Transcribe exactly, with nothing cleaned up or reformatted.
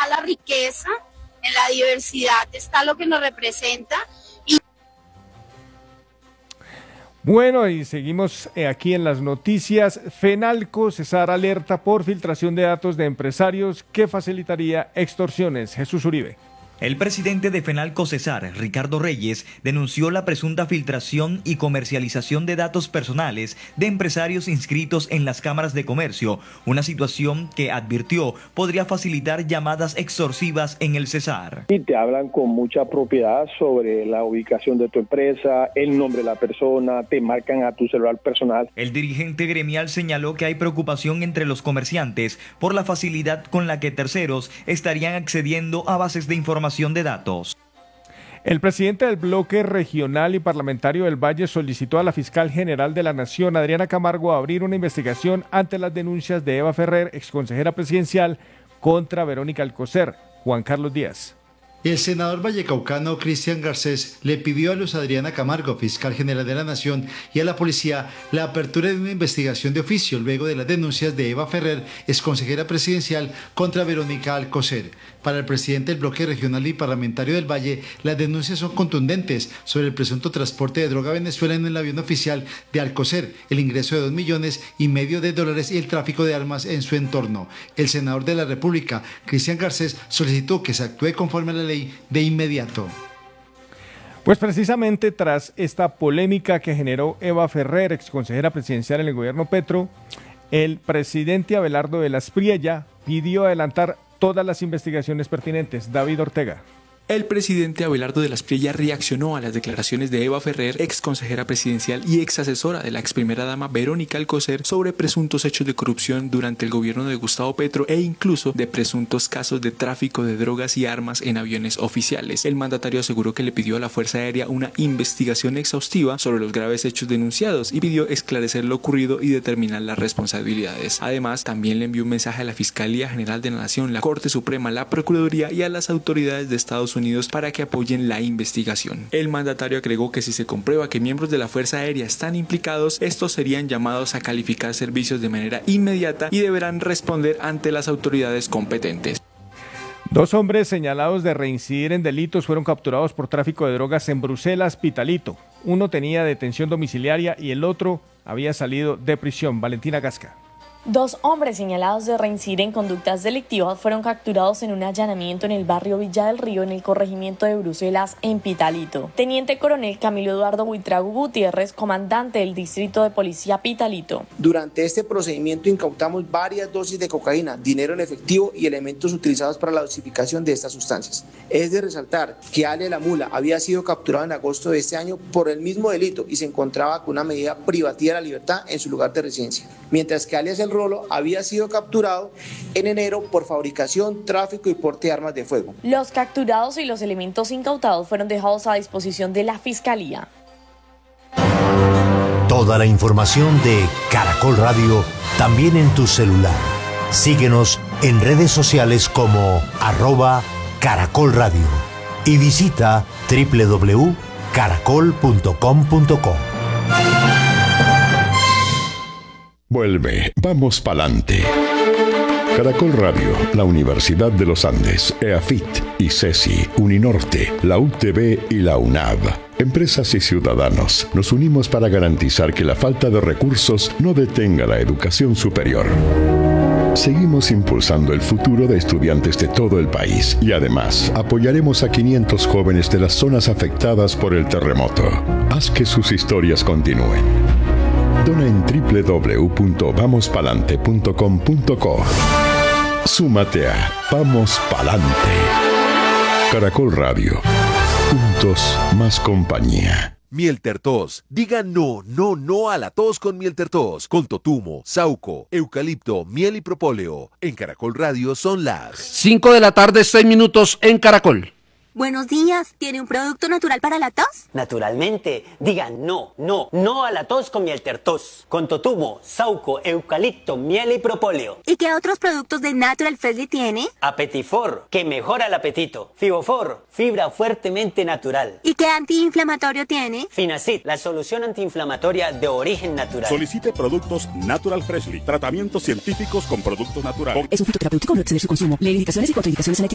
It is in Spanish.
está la riqueza, en la diversidad está lo que nos representa. Y... Bueno, y seguimos aquí en las noticias. Fenalco cesar alerta por filtración de datos de empresarios que facilitaría extorsiones. Jesús Uribe. El presidente de Fenalco Cesar, Ricardo Reyes, denunció la presunta filtración y comercialización de datos personales de empresarios inscritos en las cámaras de comercio, una situación que advirtió podría facilitar llamadas extorsivas en el Cesar. Y te hablan con mucha propiedad sobre la ubicación de tu empresa, el nombre de la persona, te marcan a tu celular personal. El dirigente gremial señaló que hay preocupación entre los comerciantes por la facilidad con la que terceros estarían accediendo a bases de información de datos. El presidente del bloque regional y parlamentario del Valle solicitó a la fiscal general de la Nación, Adriana Camargo, abrir una investigación ante las denuncias de Eva Ferrer, exconsejera presidencial, contra Verónica Alcocer. Juan Carlos Díaz. El senador vallecaucano Cristian Garcés le pidió a Luz Adriana Camargo, fiscal general de la Nación, y a la policía la apertura de una investigación de oficio luego de las denuncias de Eva Ferrer, exconsejera presidencial, contra Verónica Alcocer. Para el presidente del bloque regional y parlamentario del Valle, las denuncias son contundentes sobre el presunto transporte de droga a Venezuela en el avión oficial de Alcocer, el ingreso de dos millones y medio de dólares y el tráfico de armas en su entorno. El senador de la República, Cristian Garcés, solicitó que se actúe conforme a la ley de inmediato. Pues precisamente tras esta polémica que generó Eva Ferrer, exconsejera presidencial en el gobierno Petro, el presidente Abelardo de la Espriella pidió adelantar todas las investigaciones pertinentes. David Ortega. El presidente Abelardo de la Espriella reaccionó a las declaraciones de Eva Ferrer, ex consejera presidencial y ex asesora de la ex primera dama Verónica Alcocer, sobre presuntos hechos de corrupción durante el gobierno de Gustavo Petro e incluso de presuntos casos de tráfico de drogas y armas en aviones oficiales. El mandatario aseguró que le pidió a la Fuerza Aérea una investigación exhaustiva sobre los graves hechos denunciados y pidió esclarecer lo ocurrido y determinar las responsabilidades. Además, también le envió un mensaje a la Fiscalía General de la Nación, la Corte Suprema, la Procuraduría y a las autoridades de Estados Unidos Unidos para que apoyen la investigación. El mandatario agregó que si se comprueba que miembros de la Fuerza Aérea están implicados, estos serían llamados a calificar servicios de manera inmediata y deberán responder ante las autoridades competentes. Dos hombres señalados de reincidir en delitos fueron capturados por tráfico de drogas en Bruselas, Pitalito. Uno tenía detención domiciliaria y el otro había salido de prisión. Valentina Gasca. Dos hombres señalados de reincidir en conductas delictivas fueron capturados en un allanamiento en el barrio Villa del Río, en el corregimiento de Bruselas, en Pitalito. Teniente Coronel Camilo Eduardo Buitrago Gutiérrez, comandante del Distrito de Policía Pitalito. Durante este procedimiento incautamos varias dosis de cocaína, dinero en efectivo y elementos utilizados para la dosificación de estas sustancias. Es de resaltar que Ale la Mula había sido capturado en agosto de este año por el mismo delito y se encontraba con una medida privativa de la libertad en su lugar de residencia, mientras que alias El Rolo había sido capturado en enero por fabricación, tráfico y porte de armas de fuego. Los capturados y los elementos incautados fueron dejados a disposición de la Fiscalía. Toda la información de Caracol Radio también en tu celular. Síguenos en redes sociales como arroba Caracol Radio y visita doble u doble u doble u punto caracol punto com punto co. Vuelve, vamos pa'lante. Caracol Radio, la Universidad de los Andes, EAFIT, ICESI, Uninorte, la U T B y la UNAV. Empresas y ciudadanos, nos unimos para garantizar que la falta de recursos no detenga la educación superior. Seguimos impulsando el futuro de estudiantes de todo el país y además apoyaremos a quinientos jóvenes de las zonas afectadas por el terremoto. Haz que sus historias continúen. Dona en doble u doble u doble u punto vamos palante punto com punto co. Súmate a Vamos Palante. Caracol Radio. Juntos, más compañía. Mieltertos. Diga no, no, no a la tos con Mieltertos. Con totumo, sauco, eucalipto, miel y propóleo. En Caracol Radio son las cinco de la tarde, seis minutos en Caracol. Buenos días, ¿tiene un producto natural para la tos? Naturalmente, digan no, no, no a la tos con Mieltertos, con totumo, sauco, eucalipto, miel y propóleo. ¿Y qué otros productos de Natural Freshly tiene? Apetifor, que mejora el apetito. Fibofor, fibra fuertemente natural. ¿Y qué antiinflamatorio tiene? Finacid, la solución antiinflamatoria de origen natural. Solicite productos Natural Freshly, tratamientos científicos con productos naturales. Es un fitoterapéutico, no exceder su consumo. Lee indicaciones y contraindicaciones en la etiqueta.